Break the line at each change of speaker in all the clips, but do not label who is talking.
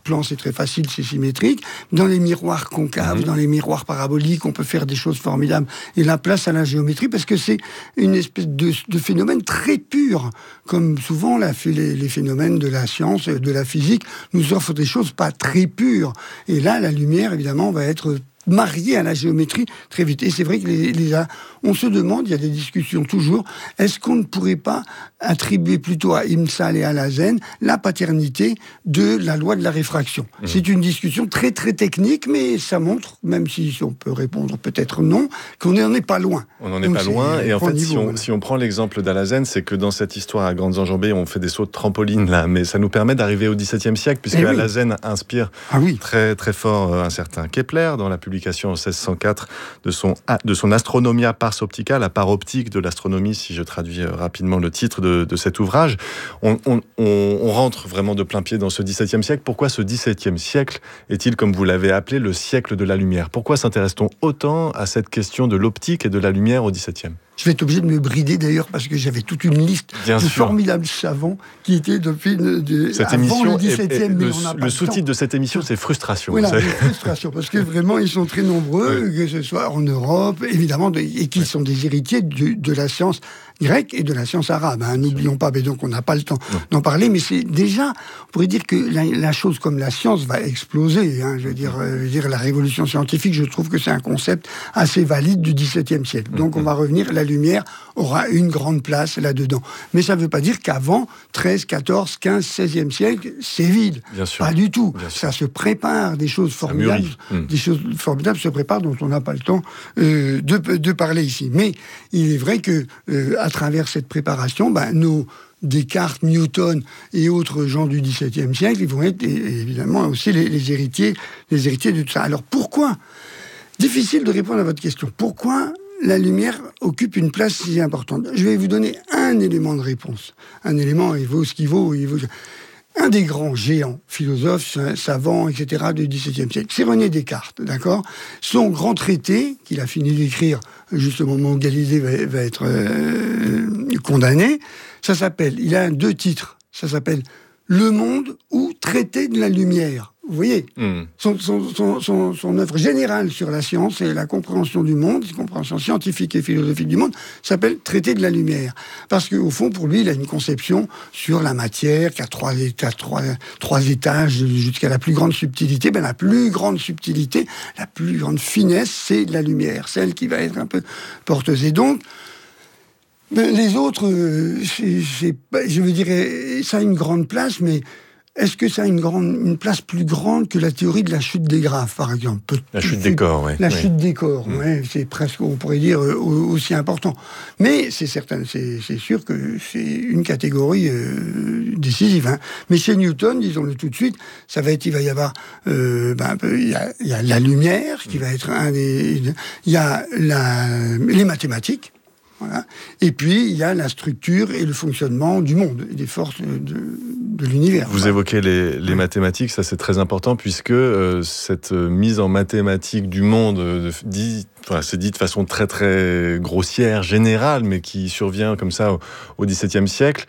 plan, c'est très facile, c'est symétrique. Dans les miroirs concaves, dans les miroirs paraboliques, on peut faire des choses formidables. Et la place à la géométrie, parce que c'est une espèce de phénomène très pur. Comme souvent, les phénomènes de la science, de la physique, nous offrent des choses pas très pures. Et là, la lumière, évidemment, va être mariée à la géométrie très vite. Et c'est vrai que on se demande, il y a des discussions toujours, est-ce qu'on ne pourrait pas attribuer plutôt à Imsal et à Lassen la paternité de la loi de la réfraction. C'est une discussion très très technique, mais ça montre, même si on peut répondre peut-être non, qu'on n'en est pas loin.
On n'en est pas loin, et en fait, si on prend l'exemple d'Alazen, c'est que dans cette histoire à grandes enjambées, on fait des sauts de trampoline là, mais ça nous permet d'arriver au XVIIe siècle, puisque Alazen inspire très très fort un certain Kepler dans la publication en 1604 de son Astronomia pars optica, la part optique de l'astronomie, si je traduis rapidement le titre de cet ouvrage. On rentre vraiment de plein pied dans ce XVIIe siècle. Pourquoi ce XVIIe siècle est-il, comme vous l'avez appelé, le siècle de la lumière? Pourquoi s'intéresse-t-on autant à cette question de l'optique et de la lumière au XVIIe?
Je vais être obligé de me brider d'ailleurs parce que j'avais toute une liste de formidables savants qui étaient depuis
cette émission le XVIIe. Le sous-titre de cette émission, c'est frustration.
Voilà, frustration, parce que vraiment ils sont très nombreux, que ce soit en Europe, évidemment, et qui sont des héritiers de la science grecque et de la science arabe. N'oublions pas, mais donc on n'a pas le temps d'en parler, mais c'est déjà, on pourrait dire que la chose comme la science va exploser. Je veux dire, la révolution scientifique, je trouve que c'est un concept assez valide du XVIIe siècle. Donc on va revenir, la lumière aura une grande place là-dedans. Mais ça ne veut pas dire qu'avant 13, 14, 15, 16e siècle, c'est vide. Pas du tout. Ça se prépare, des choses formidables. Des choses formidables se préparent dont on n'a pas le temps de parler ici. Mais il est vrai que à travers cette préparation, nos Descartes, Newton et autres gens du XVIIe siècle, ils vont être évidemment aussi les héritiers de tout ça. Alors pourquoi? Difficile de répondre à votre question. Pourquoi la lumière occupe une place si importante? Je vais vous donner un élément de réponse. Un élément, il vaut ce qu'il vaut. Un des grands géants, philosophes, savants, etc., du XVIIe siècle, c'est René Descartes, d'accord? Son grand traité, qu'il a fini d'écrire juste au moment où Galilée va être condamné, il a 2 titres. Ça s'appelle « Le monde » ou « Traité de la lumière ». Vous voyez, son œuvre générale sur la science et la compréhension du monde, la compréhension scientifique et philosophique du monde, s'appelle Traité de la lumière. Parce qu'au fond, pour lui, il a une conception sur la matière qui a 3 étages jusqu'à la plus grande subtilité. La plus grande subtilité, la plus grande finesse, c'est la lumière, celle qui va être un peu porteuse. Et donc, les autres, je veux dire, ça a une grande place, mais est-ce que ça a une place plus grande que la théorie de la chute des graphes, par exemple?
La chute des corps, oui.
La chute des corps, c'est presque, on pourrait dire, aussi important. Mais c'est certain, c'est sûr que c'est une catégorie décisive. Mais chez Newton, disons-le tout de suite, il va y avoir, il y a la lumière qui va être il y a les mathématiques. Voilà. Et puis, il y a la structure et le fonctionnement du monde, et des forces de l'univers.
Vous évoquez les mathématiques, ça c'est très important, puisque cette mise en mathématiques du monde, c'est dit de façon très très grossière, générale, mais qui survient comme ça au XVIIe siècle,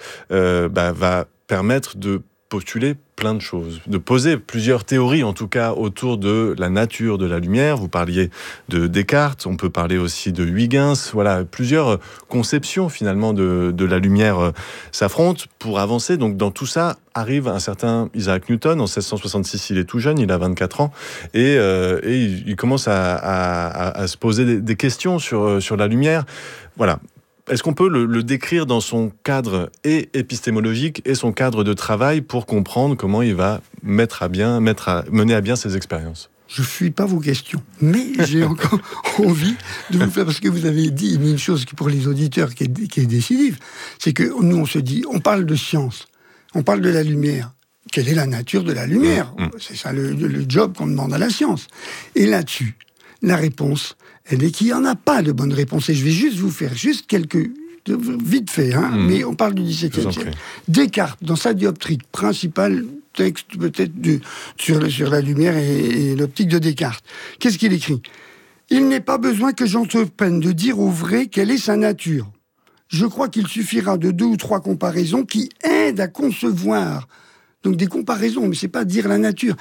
va permettre de postuler plein de choses, de poser plusieurs théories, en tout cas, autour de la nature de la lumière. Vous parliez de Descartes, on peut parler aussi de Huygens. Voilà, plusieurs conceptions, finalement, de la lumière s'affrontent pour avancer. Donc, dans tout ça, arrive un certain Isaac Newton. En 1666, il est tout jeune, il a 24 ans, et il commence à se poser des questions sur la lumière. Voilà. Est-ce qu'on peut le décrire dans son cadre et épistémologique et son cadre de travail pour comprendre comment il va mener à bien ses expériences?
Je ne fuis pas vos questions, mais j'ai encore envie de vous faire, parce que vous avez dit une chose qui, pour les auditeurs, qui est décisive, c'est que nous, on se dit, on parle de science, on parle de la lumière. Quelle est la nature de la lumière? C'est ça le job qu'on demande à la science. Et là-dessus, la réponse, elle est qu'il n'y en a pas de bonne réponse. Et je vais juste vous faire vite fait, mais on parle du XVIIe siècle. Descartes, dans sa dioptrique, principal texte peut-être sur la lumière et l'optique de Descartes, qu'est-ce qu'il écrit? Il n'est pas besoin que j'entreprenne de dire au vrai quelle est sa nature. Je crois qu'il suffira de 2 ou 3 comparaisons qui aident à concevoir. Donc des comparaisons, mais c'est pas dire la nature.